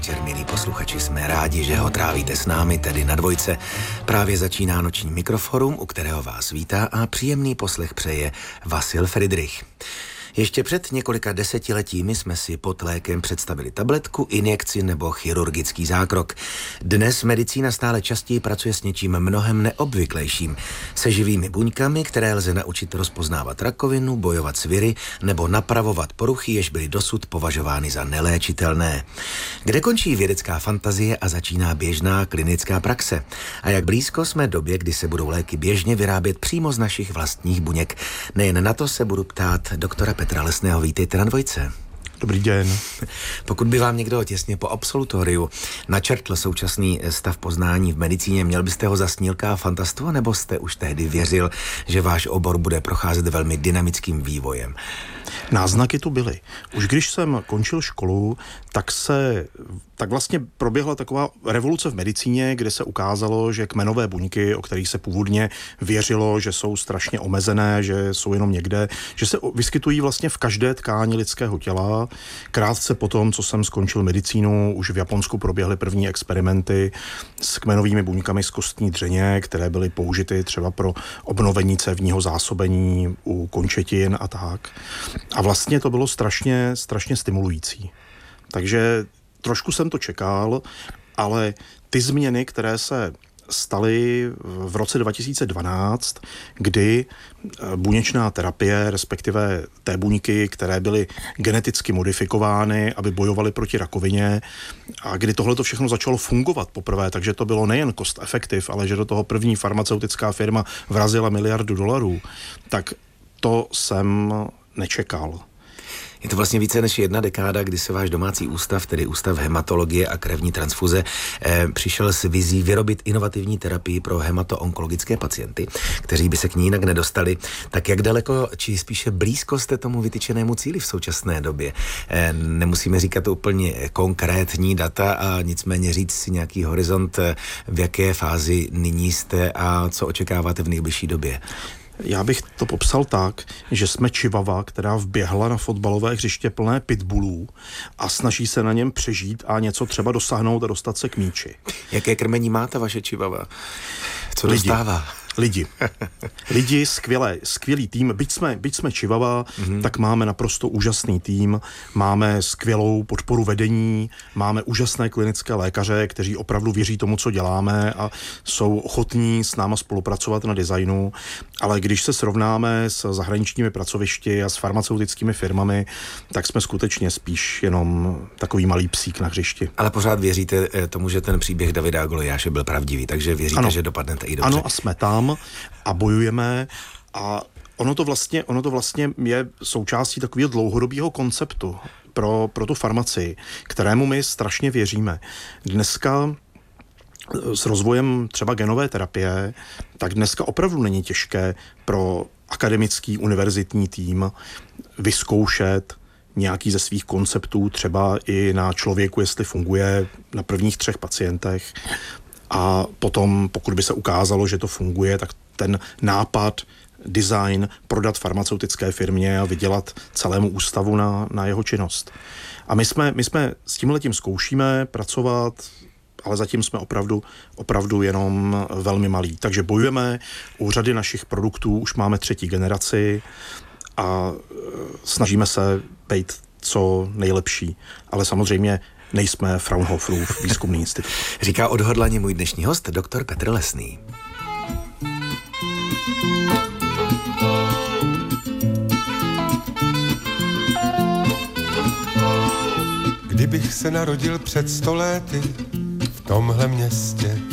Milí posluchači, jsme rádi, že ho trávíte s námi, tedy na Dvojce. Právě začíná noční mikroforum, u kterého vás vítá a příjemný poslech přeje Vasil Fridrich. Ještě před několika desetiletími jsme si pod lékem představili tabletku, injekci nebo chirurgický zákrok. Dnes medicína stále častěji pracuje s něčím mnohem neobvyklejším. Se živými buňkami, které lze naučit rozpoznávat rakovinu, bojovat s viry nebo napravovat poruchy, jež byly dosud považovány za neléčitelné. Kde končí vědecká fantazie a začíná běžná klinická praxe? A jak blízko jsme době, kdy se budou léky běžně vyrábět přímo z našich vlastních buněk? Nejen na to se budu ptát doktora Petra Lesného. Vítejte na Dvojce. Dobrý den. Pokud by vám někdo těsně po absolutoriu načrtl současný stav poznání v medicíně, měl byste ho za snílka a fantastu, nebo jste už tehdy věřil, že váš obor bude procházet velmi dynamickým vývojem? Náznaky tu byly. Už když jsem končil školu, tak vlastně proběhla taková revoluce v medicíně, kde se ukázalo, že kmenové buňky, o kterých se původně věřilo, že jsou strašně omezené, že jsou jenom někde, že se vyskytují vlastně v každé tkáni lidského těla. Krátce potom, co jsem skončil medicínu, už v Japonsku proběhly první experimenty s kmenovými buňkami z kostní dřeně, které byly použity třeba pro obnovení cévního zásobení u končetin a tak. A vlastně to bylo strašně stimulující. Takže trošku jsem to čekal, ale ty změny, které se staly v roce 2012, kdy buněčná terapie, respektive té buňky, které byly geneticky modifikovány, aby bojovaly proti rakovině, a kdy tohleto všechno začalo fungovat poprvé, takže to bylo nejen cost effective, ale že do toho první farmaceutická firma vrazila $1 miliardu, tak to jsem nečekal. Je to vlastně více než 1 dekáda, kdy se váš domácí ústav, tedy Ústav hematologie a krevní transfuze, přišel s vizí vyrobit inovativní terapii pro hematoonkologické pacienty, kteří by se k ní jinak nedostali. Tak jak daleko, či spíše blízko jste tomu vytyčenému cíli v současné době? Nemusíme říkat úplně konkrétní data, a nicméně říct si nějaký horizont, v jaké fázi nyní jste a co očekáváte v nejbližší době. Já bych to popsal tak, že jsme čivava, která vběhla na fotbalové hřiště plné pitbullů a snaží se na něm přežít a něco třeba dosáhnout a dostat se k míči. Jaké krmení má ta vaše čivava? Co dostává? Lidi, skvělý tým. Byť jsme čivava, tak máme naprosto úžasný tým, máme skvělou podporu vedení, máme úžasné klinické lékaře, kteří opravdu věří tomu, co děláme a jsou ochotní s náma spolupracovat na designu, ale když se srovnáme s zahraničními pracovišti a s farmaceutickými firmami, tak jsme skutečně spíš jenom takový malý psík na hřišti. Ale pořád věříte tomu, že ten příběh Davida a Goliáše byl pravdivý, takže věříte, ano, že dopadnete i dobře. Ano, a jsme tam a bojujeme a ono to vlastně je součástí takového dlouhodobého konceptu pro tu farmacii, kterému my strašně věříme. Dneska s rozvojem třeba genové terapie, tak dneska opravdu není těžké pro akademický univerzitní tým vyzkoušet nějaký ze svých konceptů třeba i na člověku, jestli funguje na prvních 3 pacientech. A potom, pokud by se ukázalo, že to funguje, tak ten nápad, design prodat farmaceutické firmě a vydělat celému ústavu na jeho činnost. A my jsme s tímhletím zkoušíme pracovat, ale zatím jsme opravdu jenom velmi malí. Takže bojujeme, u řady našich produktů už máme 3. generaci a snažíme se být co nejlepší. Ale samozřejmě nejsme Fraunhoferův výzkumný institut. Říká odhodlaně můj dnešní host, doktor Petr Lesný. Kdybych se narodil před 100 lety v tomhle městě,